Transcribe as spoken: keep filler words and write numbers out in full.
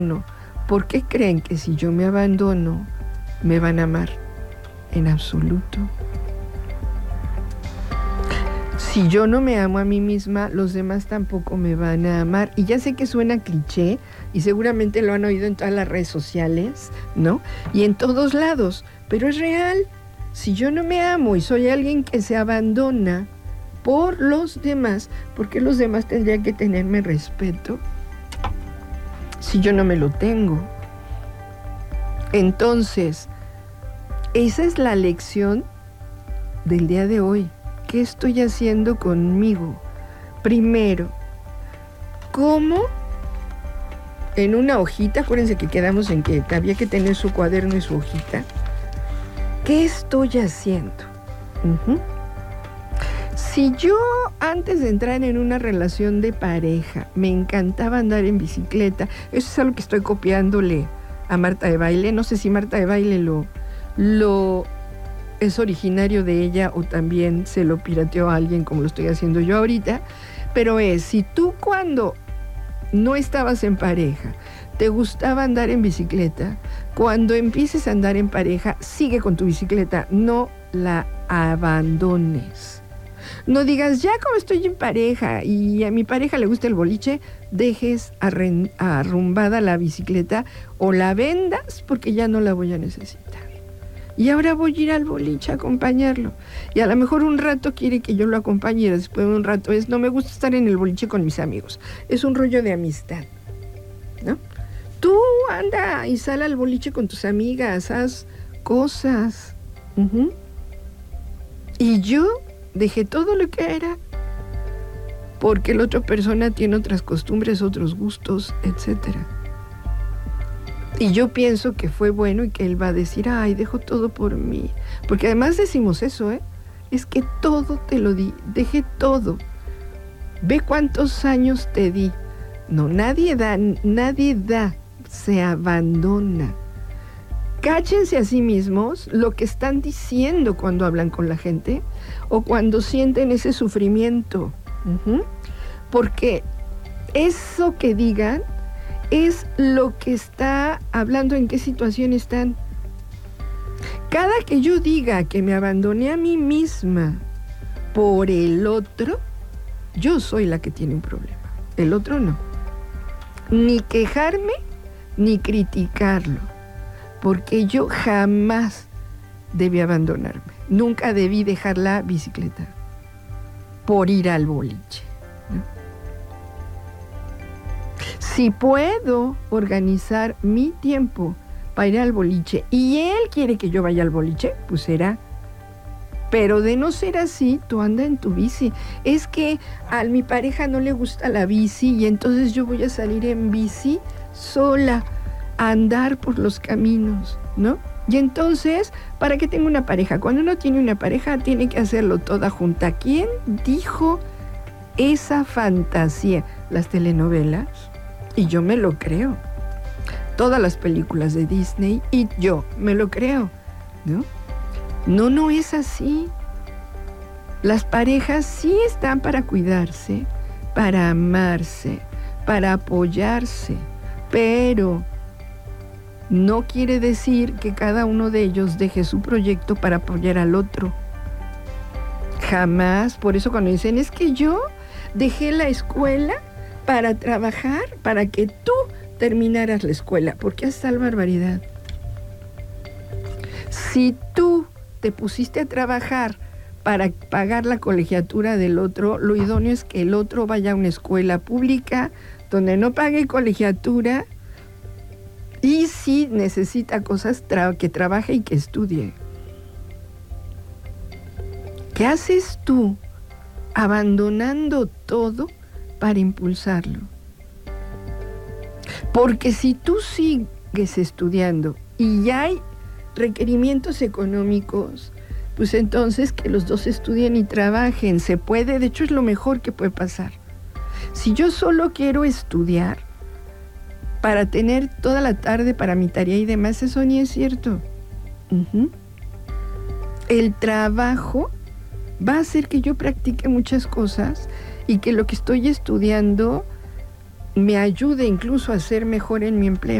No. ¿Por qué creen que si yo me abandono, me van a amar? En absoluto. Si yo no me amo a mí misma, los demás tampoco me van a amar. Y ya sé que suena cliché, y seguramente lo han oído en todas las redes sociales, ¿no? Y en todos lados, pero es real. Si yo no me amo y soy alguien que se abandona por los demás, ¿por qué los demás tendrían que tenerme respeto si yo no me lo tengo? Entonces, esa es la lección del día de hoy. ¿Qué estoy haciendo conmigo? Primero, ¿cómo? En una hojita, acuérdense que quedamos en que había que tener su cuaderno y su hojita. ¿Qué estoy haciendo? Uh-huh. Si yo, antes de entrar en una relación de pareja, me encantaba andar en bicicleta, eso es algo que estoy copiándole a Marta de Baile. No sé si Marta de Baile lo, lo es originario de ella o también se lo pirateó a alguien como lo estoy haciendo yo ahorita, pero es, si tú cuando no estabas en pareja, te gustaba andar en bicicleta, cuando empieces a andar en pareja, sigue con tu bicicleta, no la abandones. No digas, ya como estoy en pareja y a mi pareja le gusta el boliche, dejes arren- arrumbada la bicicleta o la vendas porque ya no la voy a necesitar. Y ahora voy a ir al boliche a acompañarlo. Y a lo mejor un rato quiere que yo lo acompañe y después de un rato es, no me gusta estar en el boliche con mis amigos. Es un rollo de amistad, ¿no? Tú anda y sal al boliche con tus amigas, haz cosas. Uh-huh. Y yo dejé todo lo que era porque la otra persona tiene otras costumbres, otros gustos, etcétera. Y yo pienso que fue bueno y que él va a decir, ay, dejo todo por mí. Porque además decimos eso, ¿eh? Es que todo te lo di, dejé todo. Ve cuántos años te di. No, nadie da, nadie da, se abandona. Cáchense a sí mismos lo que están diciendo cuando hablan con la gente o cuando sienten ese sufrimiento. Uh-huh. Porque eso que digan es lo que está hablando, en qué situación están. Cada que yo diga que me abandoné a mí misma por el otro, yo soy la que tiene un problema. El otro no. Ni quejarme, ni criticarlo. Porque yo jamás debí abandonarme. Nunca debí dejar la bicicleta por ir al boliche, ¿no? Si puedo organizar mi tiempo para ir al boliche y él quiere que yo vaya al boliche, pues será. Pero de no ser así, tú anda en tu bici. Es que a mi pareja no le gusta la bici y entonces yo voy a salir en bici sola a andar por los caminos, ¿no? Y entonces, ¿para qué tengo una pareja? Cuando uno tiene una pareja, tiene que hacerlo toda junta. ¿Quién dijo esa fantasía? Las telenovelas. Y yo me lo creo. Todas las películas de Disney y yo me lo creo, ¿no? No, no es así. Las parejas sí están para cuidarse, para amarse, para apoyarse, pero no quiere decir que cada uno de ellos deje su proyecto para apoyar al otro. Jamás. Por eso cuando dicen, es que yo dejé la escuela para trabajar, para que tú terminaras la escuela. ¿Por qué haces tal barbaridad? Si tú te pusiste a trabajar para pagar la colegiatura del otro, lo idóneo es que el otro vaya a una escuela pública donde no pague colegiatura y si necesita cosas, tra- que trabaje y que estudie. ¿Qué haces tú abandonando todo para impulsarlo? Porque si tú sigues estudiando y hay requerimientos económicos, pues entonces que los dos estudien y trabajen. Se puede, de hecho es lo mejor que puede pasar. Si yo solo quiero estudiar para tener toda la tarde para mi tarea y demás, eso ni es cierto. Uh-huh. El trabajo va a hacer que yo practique muchas cosas y que lo que estoy estudiando me ayude incluso a ser mejor en mi empleo.